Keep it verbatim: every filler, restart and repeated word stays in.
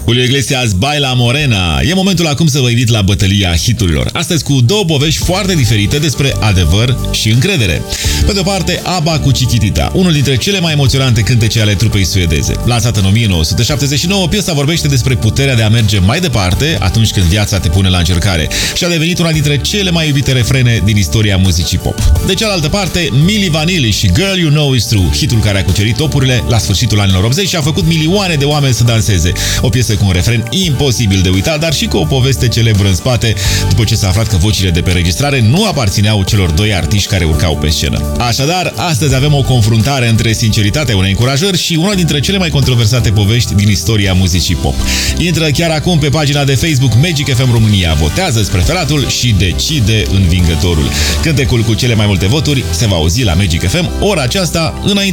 Julio Iglesias, Baila Morena. E momentul acum să vă invit la bătălia hiturilor. Astăzi cu două povești foarte diferite despre adevăr și încredere. Pe de o parte, ABBA cu Chiquitita, unul dintre cele mai emoționante cântece ale trupei suedeze. Lansată în o mie nouă sute șaptezeci și nouă, piesa vorbește despre puterea de a merge mai departe atunci când viața te pune la încercare și a devenit una dintre cele mai iubite refrene din istoria muzicii pop. De cealaltă parte, Milli Vanilli și Girl You Know It's True, hitul care a cucerit topurile la sfârșitul anilor optzeci și a făcut milioane de oameni să danseze. O piesă cu un refren imposibil de uitat, dar și cu o poveste celebră în spate, după ce s-a aflat că vocile de pe înregistrare nu aparțineau celor doi artiști care urcau pe scenă. Așadar, astăzi avem o confruntare între sinceritatea unei încurajări și una dintre cele mai controversate povești din istoria muzicii pop. Intră chiar acum pe pagina de Facebook Magic F M România, votează-ți preferatul și decide învingătorul. Cântecul cu cele mai multe voturi se va auzi la Magic F M ora aceasta înainte